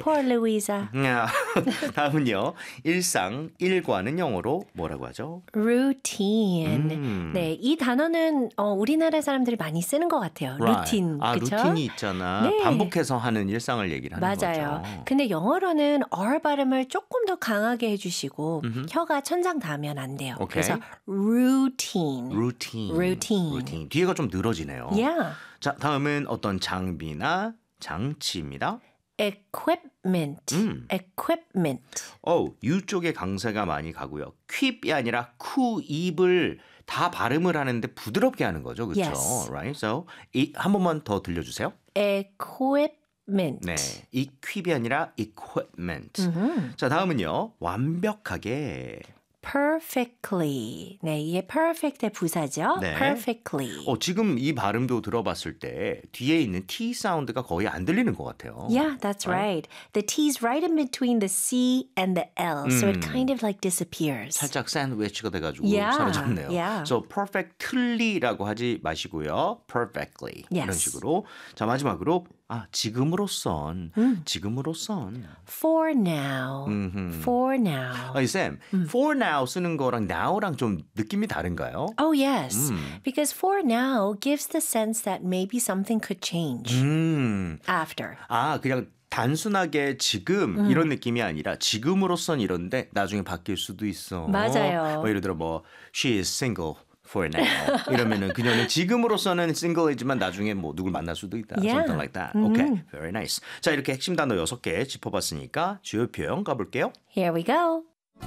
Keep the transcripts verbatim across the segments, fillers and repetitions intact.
Poor Louisa. 다음은요. 일상, 일과는 영어로 뭐라고 하죠? Routine. 음. 네, 이 단어는 어, 우리나라 사람들이 많이 쓰는 것 같아요. Right. 루틴, 아, 그쵸? 루틴이 있잖아. 네. 반복해서 하는 일상을 얘기를 하는 맞아요. 거죠. 근데 영어로는 R 발음을 조금 더 강하게 해주시고 음흠. 혀가 천장 닿으면 안 돼요. 오케이. 그래서 routine. 루틴. Routine. 루틴. 뒤에가 좀 늘어지네요. Yeah. 자, 다음은 어떤 장비나 장치입니다. Equipment. 음. Equipment. 어, 유 쪽에 강세가 많이 가고요. 퀴이 아니라 쿠, 입을 다 발음을 하는데 부드럽게 하는 거죠. 그렇죠? Yes. Right? So, 이, 한 번만 더 들려주세요. Equipment. 네, 이 퀴이 아니라 equipment. 음흠. 자, 다음은요. 완벽하게. Perfectly. 네, 이게 perfect의 부사죠. 네. Perfectly. 어, 지금 이 발음도 들어봤을 때 뒤에 있는 T 사운드가 거의 안 들리는 것 같아요. Yeah, that's right. The T's right in between the C and the L, so it kind of like disappears. 살짝 샌드위치가 돼가지고 Yeah, 사라졌네요. yeah. So perfectly라고 하지 마시고요. perfectly Yes. 이런 식으로. 자, 마지막으로 아, 지금으로선 음. 지금으로선 For now. 음흠. For now. 아니 쌤, for now 쓰는 거랑 now랑 좀 느낌이 다른가요? Oh, yes. 음. Because for now gives the sense that maybe something could change 음. after. 아, 그냥 단순하게 지금 이런 느낌이 아니라 지금으로선 이런데 나중에 바뀔 수도 있어. 맞아요. 뭐 예를 들어 뭐 she is single for now 이러면은 그녀는 지금으로서는 싱글이지만 나중에 뭐 누굴 만날 수도 있다. Yeah. Something like that. Okay, very nice. 자, 이렇게 핵심 단어 여섯 개 짚어봤으니까 주요 표현 가볼게요. Here we go.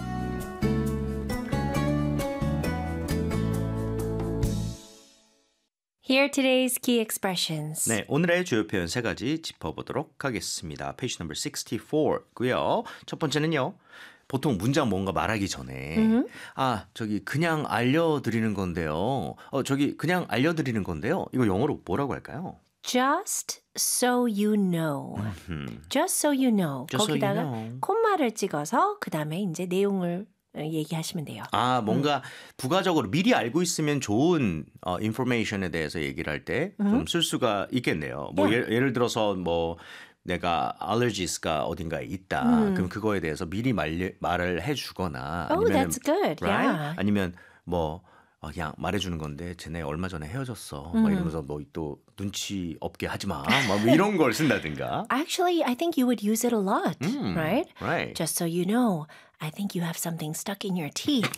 Here are today's key expressions. 네, 오늘의 주요 표현 세 가지 짚어보도록 하겠습니다. 페이지 넘버 육십사고요. 첫 번째는요. 보통 문장 뭔가 말하기 전에 음. 아, 저기 그냥 알려드리는 건데요. 어, 저기 그냥 알려드리는 건데요. 이거 영어로 뭐라고 할까요? Just so you know. 음. Just so you know. Just so you 거기다가 know. 콤마를 찍어서 그 다음에 이제 내용을 얘기하시면 돼요. 아, 뭔가 부가적으로 미리 알고 있으면 좋은 어, 인포메이션에 대해서 얘기를 할 때 좀 쓸 수가 있겠네요. 뭐 Yeah. 예, 예를 들어서 뭐 내가 알러지스가 어딘가에 있다. 음. 그럼 그거에 대해서 미리 말, 말을 해주거나 Oh, 아니면 that's good. right? Yeah. 아니면 뭐 어, 그냥 말해주는 건데 쟤네 얼마 전에 헤어졌어. 막 이러면서 뭐 또 눈치 없게 하지 마. 막 뭐 이런 걸 쓴다든가. Actually, I think you would use it a lot, 음, right? Right. Just so you know, I think you have something stuck in your teeth.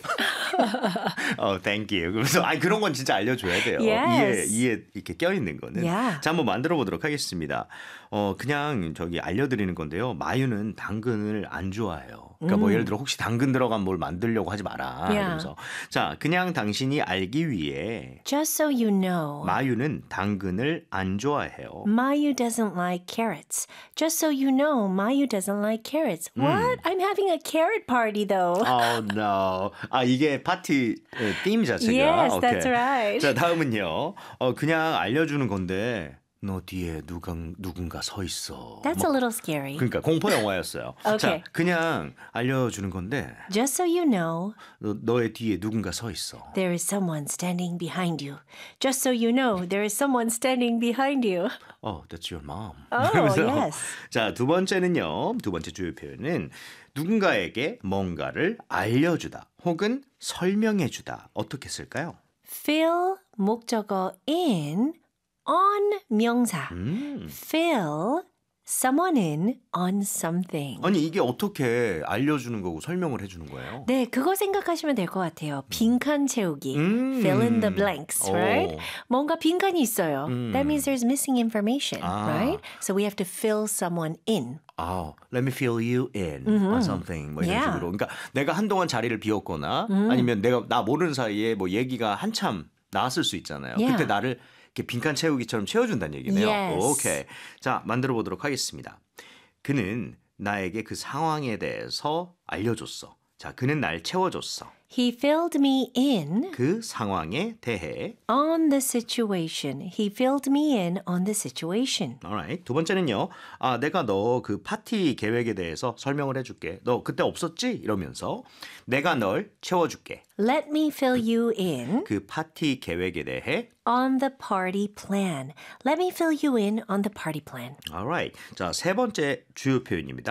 어, thank you. 그래서 아 그런 건 진짜 알려줘야 돼요. Yes. 이에 이에 이렇게 껴 있는 거는. Yeah. 자, 한번 만들어 보도록 하겠습니다. 어, 그냥 저기 알려드리는 건데요. 마유는 당근을 안 좋아해요. 그러니까 뭐 예를 들어 혹시 당근 들어간 뭘 만들려고 하지 마라. Yeah. 이러면서 자, 그냥 당신이 알기 위해 Just so you know, 마유는 당근을 안 좋아해요. Mayu doesn't like carrots. Just so you know, Mayu doesn't like carrots. What? I'm having a carrot party though. Oh no. 아, 이게 파티 팀 자체가. Yes, 오케이. that's right. 자, 다음은요. 어, 그냥 알려주는 건데 너 뒤에 누가, 누군가 서 있어. That's 뭐, a little scary. 그러니까 공포 영화였어요. Okay. 자, 그냥 알려주는 건데 Just so you know, 너, 너의 뒤에 누군가 서 있어. there is someone standing behind you. Just so you know, there is someone standing behind you. Oh, that's your mom. Oh, 그러면서 yes. 자, 두 번째는요. 두 번째 주요 표현은 누군가에게 뭔가를 알려주다 혹은 설명해주다. 어떻게 쓸까요? Fill 목적어 in on 명사. 음. Fill someone in on something. 아니 이게 어떻게 알려주는 거고 설명을 해주는 거예요? 네, 그거 생각하시면 될 것 같아요. 빈칸 채우기. 음. Fill in the blanks, 오. right? 뭔가 빈칸이 있어요. 음. That means there's missing information, 아. right? So we have to fill someone in. 아, let me fill you in on something 뭐 이런 Yeah. 식으로. 그러니까 내가 한동안 자리를 비웠거나 아니면 내가 나 모르는 사이에 뭐 얘기가 한참 나왔을 수 있잖아요. Yeah. 그때 나를 이렇게 빈칸 채우기처럼 채워준다는 얘기네요. Yes. 오케이. 자, 만들어 보도록 하겠습니다. 그는 나에게 그 상황에 대해서 알려줬어. 자, 그는 날 채워줬어. He filled me in 그 상황에 대해. on the situation. He filled me in on the situation. Alright. 두 번째는요. 아, 내가 너 그 파티 계획에 대해서 설명을 해줄게. 너 그때 없었지? 이러면서 내가 널 채워줄게. Let me fill you in 그 파티 계획에 대해. on the party plan. Let me fill you in on the party plan. Alright. 자, 세 번째 주요 표현입니다.